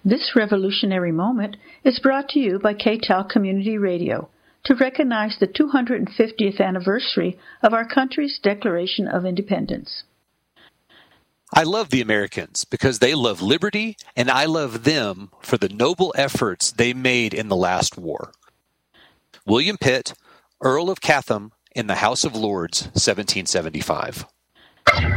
This revolutionary moment is brought to you by KTAL Community Radio to recognize the 250th anniversary of our country's Declaration of Independence. I love the Americans because they love liberty, and I love them for the noble efforts they made in the last war. William Pitt, Earl of Chatham, in the House of Lords, 1775.